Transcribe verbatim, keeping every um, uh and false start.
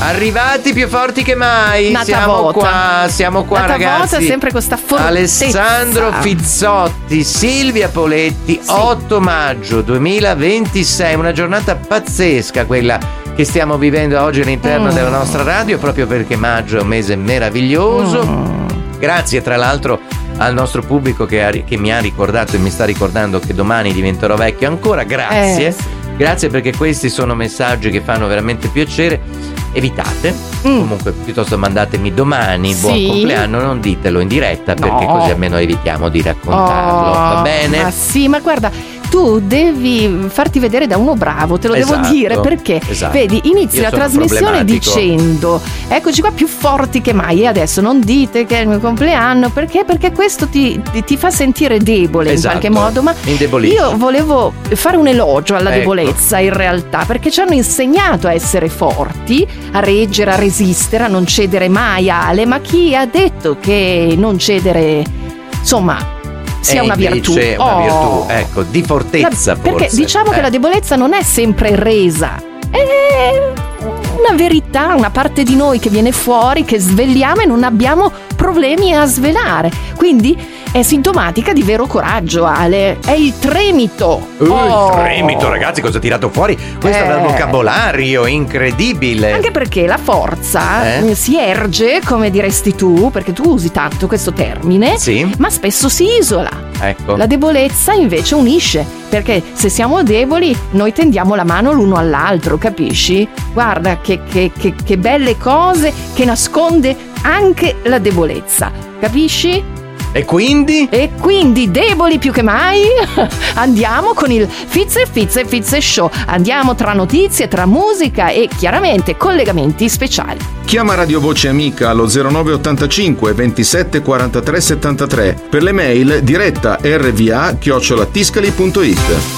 Arrivati più forti che mai. Nata siamo vota. qua, siamo qua Nata ragazzi. vota, sempre questa fortezza. Alessandro Fizzotti, Silvia Poletti, Sì. otto maggio duemilaventisei, una giornata pazzesca quella che stiamo vivendo oggi all'interno Mm. della nostra radio, proprio perché maggio è un mese meraviglioso. Mm. Grazie tra l'altro al nostro pubblico che, ha, che mi ha ricordato e mi sta ricordando che domani diventerò vecchio ancora. Grazie. Eh, sì. Grazie perché questi sono messaggi che fanno veramente piacere. Evitate, Mm. comunque piuttosto mandatemi domani il buon Sì. compleanno, non ditelo in diretta perché No. così almeno evitiamo di raccontarlo, Oh, va bene? Ma sì, ma guarda, tu devi farti vedere da uno bravo, te lo Esatto, devo dire, perché esatto. vedi, inizi Io la sono trasmissione problematico. dicendo eccoci qua più forti che mai e adesso non dite che è il mio compleanno, perché? Perché questo ti, ti, ti fa sentire debole Esatto, in qualche modo, ma indebolisce. io volevo fare un elogio alla Ecco. debolezza in realtà, perché ci hanno insegnato a essere forti, a reggere, a resistere, a non cedere mai, Ale, ma chi ha detto che non cedere, insomma, sia È una virtù? invece una Oh. virtù, ecco, di fortezza La- perché forse. diciamo che Eh. la debolezza non è sempre resa, è una verità, una parte di noi che viene fuori, che svegliamo e non abbiamo problemi a svelare. Quindi è sintomatica di vero coraggio, Ale. È il tremito. Uh, Oh. Il tremito, ragazzi, cosa ha tirato fuori? Questo Eh. dal vocabolario, incredibile. Anche perché la forza Eh? eh, si erge, come diresti tu, perché tu usi tanto questo termine, Sì, ma spesso si isola. ecco. La debolezza invece unisce, perché se siamo deboli noi tendiamo la mano l'uno all'altro, capisci? Guarda che, che, che, che belle cose che nasconde anche la debolezza, capisci? E quindi? E quindi deboli più che mai andiamo con il Fizze Fizze Fizze Show, andiamo tra notizie, tra musica e chiaramente collegamenti speciali. Chiama Radio Voce Amica allo zero nove ottantacinque ventisette quarantatré settantatré. Per le mail diretta erva chiocciola tiscali punto it.